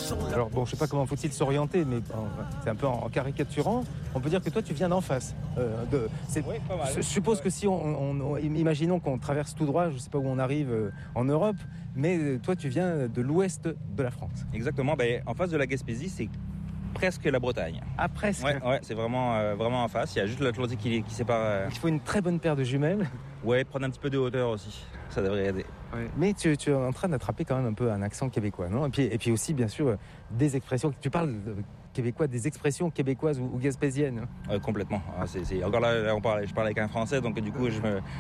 Alors bon, je sais pas comment faut-il s'orienter, mais c'est un peu en caricaturant. On peut dire que toi, tu viens d'en face. Oui, pas mal. Je suppose que si imaginons qu'on traverse tout droit, je sais pas où on arrive en Europe, mais toi, tu viens de l'ouest de la France. Exactement. En face de la Gaspésie, c'est presque la Bretagne. Ah, presque. Ouais, c'est vraiment, vraiment en face. Il y a juste l'Atlantique qui sépare. Il faut une très bonne paire de jumelles. Ouais, prendre un petit peu de hauteur aussi. Ça devrait aider. Ouais. Mais tu es en train d'attraper quand même un peu un accent québécois, non ? Et puis aussi, bien sûr, des expressions. Tu parles québécois, des expressions québécoises ou gaspésiennes. Complètement. Encore là, je parle avec un Français, donc du coup, je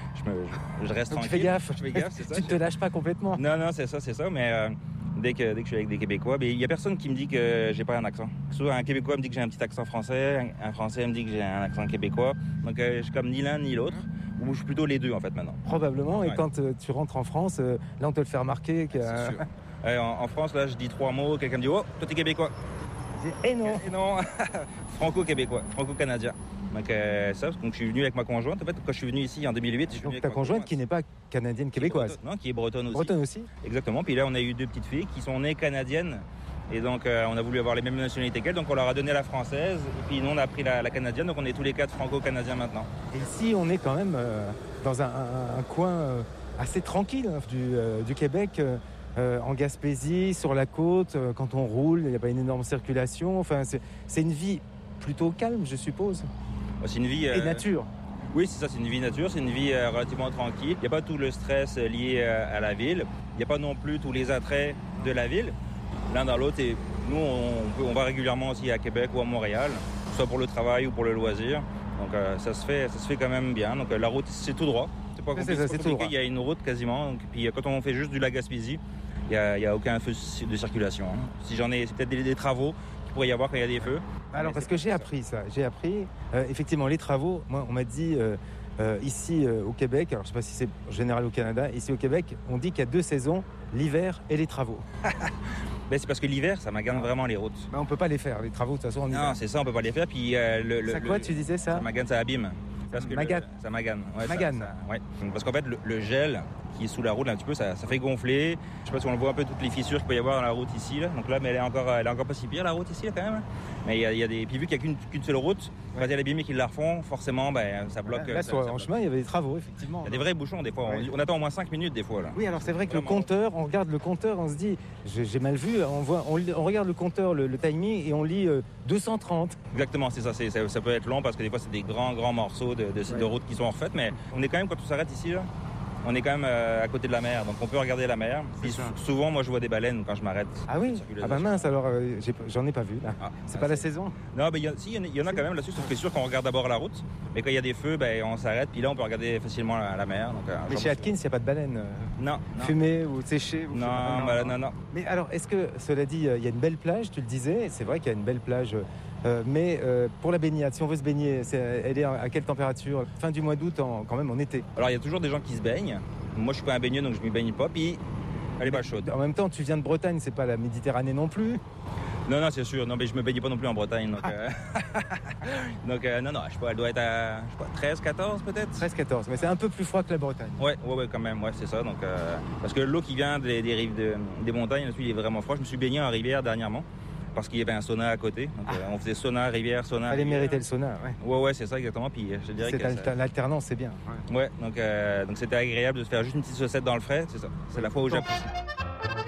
reste donc tranquille. Tu fais gaffe. Je fais gaffe, c'est ça. Tu ne te lâches pas complètement. Non, c'est ça. Mais dès que je suis avec des Québécois, il y a personne qui me dit que j'ai pas un accent. Souvent, un Québécois me dit que j'ai un petit accent français, un Français me dit que j'ai un accent québécois. Donc, je suis comme ni l'un ni l'autre. Ou je suis plutôt les deux, en fait, maintenant. Probablement. Ouais. Et quand tu rentres en France, là, on te le fait remarquer. C'est sûr. En France, là, je dis 3 mots. Quelqu'un me dit « Oh, toi, t'es Québécois ». Et non. Et non. Franco-québécois, franco-canadien. Donc, ça, donc je suis venu avec ma conjointe. En fait, quand je suis venu ici en 2008, je suis venu avec ta conjointe qui n'est pas canadienne québécoise. Non, qui est bretonne aussi. Bretonne aussi. Exactement. Puis là, on a eu 2 petites filles qui sont nées canadiennes. Et donc, on a voulu avoir les mêmes nationalités qu'elles. Donc, on leur a donné la française. Et puis, nous, on a pris la canadienne. Donc, on est tous les 4 franco-canadiens maintenant. Et ici, on est quand même dans un coin assez tranquille du Québec. En Gaspésie, sur la côte, quand on roule, il n'y a pas une énorme circulation. Enfin, c'est une vie plutôt calme, je suppose. C'est une vie... Et nature. Oui, c'est ça, c'est une vie nature, c'est une vie relativement tranquille. Il n'y a pas tout le stress lié à la ville. Il n'y a pas non plus tous les attraits de la ville. L'un dans l'autre, et nous, on va régulièrement aussi à Québec ou à Montréal, soit pour le travail ou pour le loisir. Donc, ça se fait quand même bien. Donc, la route, c'est tout droit. C'est pas compliqué. C'est tout droit. Il y a une route quasiment. Donc, puis, quand on fait juste du lac Gaspésie, il y a aucun feu de circulation. Si c'est peut-être des travaux qu'il pourrait y avoir quand il y a des feux. Alors, parce que j'ai appris ça. Effectivement, les travaux, moi, on m'a dit ici au Québec, alors je ne sais pas si c'est général au Canada, ici au Québec, on dit qu'il y a 2 saisons, l'hiver et les travaux. C'est parce que l'hiver, ça magane vraiment les routes. On ne peut pas les faire, les travaux, de toute façon, en hiver. Non, c'est ça, on ne peut pas les faire. Puis, tu disais ça ? Ça magane, ça abîme. Parce que ça magane. Ouais, magane. Ouais. Parce qu'en fait, le gel qui est sous la route, là, un petit peu, ça fait gonfler. Je sais pas si on voit un peu toutes les fissures qu'il peut y avoir dans la route ici, là. Donc là, mais elle est encore pas si pire, la route ici, là, quand même. Mais il y a des, puis vu qu'il n'y a qu'une seule route, quand il y a les bimés qui la refont, forcément, ça bloque. Là, en chemin, il y avait des travaux, effectivement. Il y a des vrais bouchons, des fois. Ouais. On attend au moins 5 minutes, des fois, là. Oui, alors c'est vrai que le compteur, on regarde le compteur, on se dit, j'ai mal vu, on regarde le compteur, le timing, et on lit 230. Exactement, c'est ça. Ça peut être long parce que des fois, c'est des grands morceaux de route qui sont refaites, mais on est quand même, quand on s'arrête ici, là, on est quand même à côté de la mer, donc on peut regarder la mer. Puis souvent, moi, je vois des baleines quand je m'arrête. Ah oui ? Ah bah mince, alors j'en ai pas vu, là. C'est pas la saison ? Non, mais il y en a quand même là-dessus, c'est sûr qu'on regarde d'abord la route, mais quand il y a des feux, on s'arrête, puis là, on peut regarder facilement la mer. Donc, mais chez Atkins, il n'y a pas de baleines non. Fumées ou séchées Non. Mais alors, est-ce que, cela dit, il y a une belle plage, tu le disais, c'est vrai qu'il y a une belle plage, mais pour la baignade, si on veut se baigner, elle est à quelle température ? Fin du mois d'août, quand même en été. Alors, il y a toujours des gens qui se baignent. Moi, je suis pas un baigneux, donc je ne m'y baigne pas, puis elle est pas chaude. En même temps, tu viens de Bretagne, c'est pas la Méditerranée non plus. Non, c'est sûr. Non, mais je me baigne pas non plus en Bretagne. Donc, non, je sais pas, elle doit être à 13, 14 peut-être. 13, 14, mais c'est un peu plus froid que la Bretagne. Ouais, quand même, c'est ça. Donc, parce que l'eau qui vient des rives des montagnes, il est vraiment froid. Je me suis baigné en rivière dernièrement. Parce qu'il y avait un sauna à côté. Donc, on faisait sauna, rivière. Fallait mériter le sauna, ouais. Ouais, c'est ça, exactement. Puis je dirais que l'alternance, c'est bien. Ouais, donc c'était agréable de se faire juste une petite saucette dans le frais, c'est ça. C'est la fois où j'apprécie.